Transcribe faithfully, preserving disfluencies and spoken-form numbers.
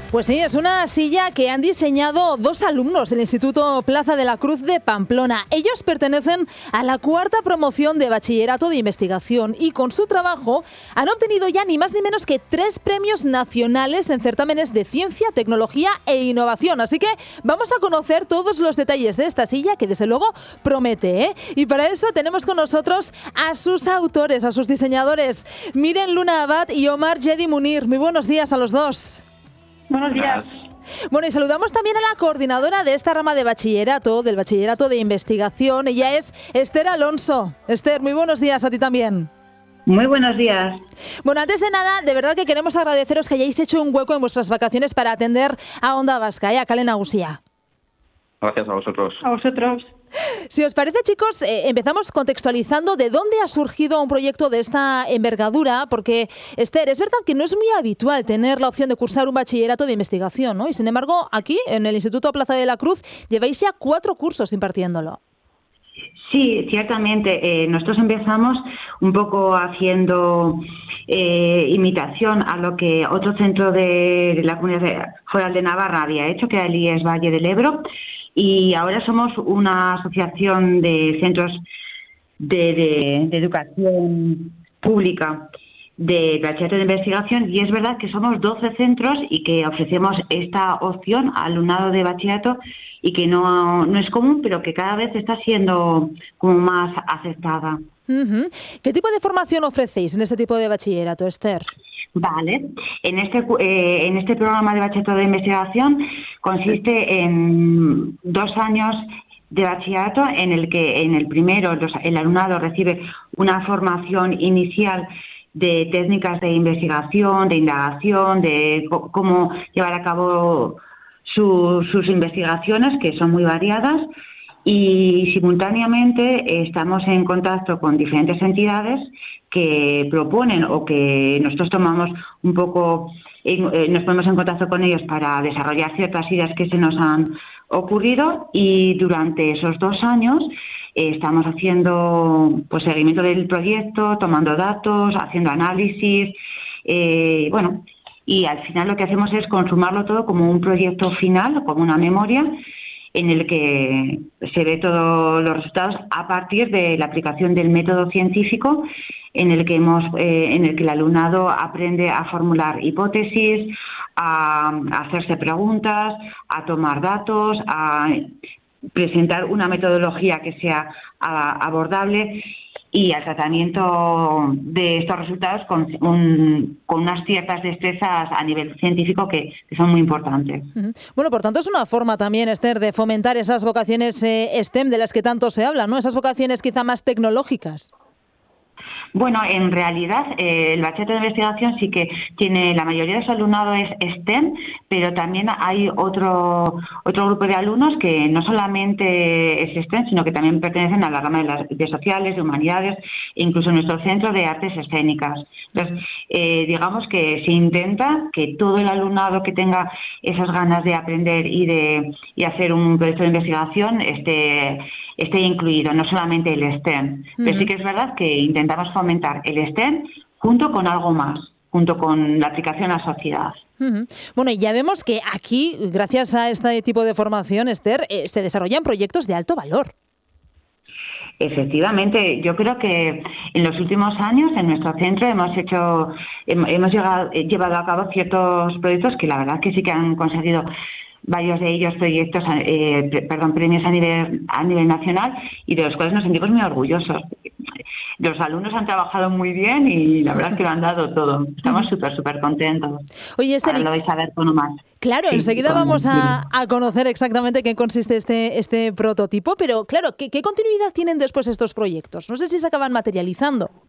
Pues sí, es una silla que han diseñado dos alumnos del Instituto Plaza de la Cruz de Pamplona. Ellos pertenecen a la cuarta promoción de Bachillerato de Investigación y con su trabajo han obtenido ya ni más ni menos que tres premios nacionales en certámenes de ciencia, tecnología e innovación. Así que vamos a conocer todos los detalles de esta silla que desde luego promete, ¿eh? Y para eso tenemos con nosotros a sus autores, a sus diseñadores, Miren Luna Abad y Omar Jedi Munir. Muy buenos días a los dos. Buenos días. Bueno, y saludamos también a la coordinadora de esta rama de bachillerato, del Bachillerato de Investigación. Ella es Esther Alonso. Esther, muy buenos días a ti también. Muy buenos días. Bueno, antes de nada, de verdad que queremos agradeceros que hayáis hecho un hueco en vuestras vacaciones para atender a Onda Vasca, ¿eh? A Kale Nagusia. Gracias a vosotros. A vosotros. Si os parece, chicos, eh, empezamos contextualizando de dónde ha surgido un proyecto de esta envergadura, porque, Esther, es verdad que no es muy habitual tener la opción de cursar un bachillerato de investigación, ¿no? Y sin embargo, aquí, en el Instituto Plaza de la Cruz, lleváis ya cuatro cursos impartiéndolo. Sí, ciertamente. Eh, nosotros empezamos un poco haciendo eh, imitación a lo que otro centro de, de la Comunidad Foral de Navarra había hecho, que era el I E S Valle del Ebro. Y ahora somos una asociación de centros de, de, de educación pública de bachillerato de investigación, y es verdad que somos doce centros y que ofrecemos esta opción al alumnado de bachillerato y que no, no es común, pero que cada vez está siendo como más aceptada. Uh-huh. ¿Qué tipo de formación ofrecéis en este tipo de bachillerato, Esther? Vale, en este eh, en este programa de bachillerato de investigación consiste en dos años de bachillerato en el que en el primero los, el alumnado recibe una formación inicial de técnicas de investigación, de indagación, de co- cómo llevar a cabo su, sus investigaciones, que son muy variadas, y simultáneamente estamos en contacto con diferentes entidades que proponen o que nosotros tomamos un poco, eh, nos ponemos en contacto con ellos para desarrollar ciertas ideas que se nos han ocurrido, y durante esos dos años eh, estamos haciendo pues seguimiento del proyecto, tomando datos, haciendo análisis, eh, bueno, y al final lo que hacemos es consumarlo todo como un proyecto final, como una memoria, en el que se ve todos los resultados a partir de la aplicación del método científico, en el que hemos, eh, en el que el alumnado aprende a formular hipótesis, a, a hacerse preguntas, a tomar datos, a presentar una metodología que sea a, abordable, y al tratamiento de estos resultados con, un, con unas ciertas destrezas a nivel científico que, que son muy importantes. Uh-huh. Bueno, por tanto, es una forma también, Esther, de fomentar esas vocaciones eh, STEM de las que tanto se habla, ¿no? Esas vocaciones quizá más tecnológicas. Bueno, en realidad eh, el bachillerato de investigación sí que tiene, la mayoría de su alumnado es STEM, pero también hay otro otro grupo de alumnos que no solamente es STEM, sino que también pertenecen a la rama de, las, de sociales, de humanidades, e incluso nuestro centro de artes escénicas. Entonces, eh, digamos que se intenta que todo el alumnado que tenga esas ganas de aprender y de y hacer un proyecto de investigación esté esté incluido, no solamente el STEM. Uh-huh. Pero sí que es verdad que intentamos fomentar el STEM junto con algo más, junto con la aplicación a la sociedad. Uh-huh. Bueno, y ya vemos que aquí, gracias a este tipo de formación, Esther, eh, se desarrollan proyectos de alto valor. Efectivamente, yo creo que en los últimos años en nuestro centro hemos hecho, hemos llegado, llevado a cabo ciertos proyectos que la verdad que sí que han conseguido varios de ellos proyectos, eh, perdón, premios a nivel a nivel nacional, y de los cuales nos sentimos muy orgullosos. Los alumnos han trabajado muy bien y la verdad es que lo han dado todo. Estamos súper, súper contentos. Oye, Esther, ahora lo vais a ver con más. Claro, sí, enseguida vamos a, a conocer exactamente qué consiste este, este prototipo, pero claro, ¿qué, qué continuidad tienen después estos proyectos? No sé si se acaban materializando.